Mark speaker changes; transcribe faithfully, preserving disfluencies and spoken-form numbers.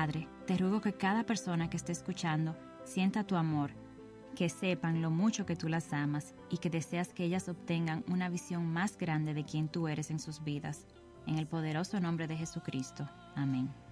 Speaker 1: Padre, te ruego que cada persona que esté escuchando sienta tu amor, que sepan lo mucho que tú las amas y que deseas que ellas obtengan una visión más grande de quién tú eres en sus vidas. En el poderoso nombre de Jesucristo. Amén.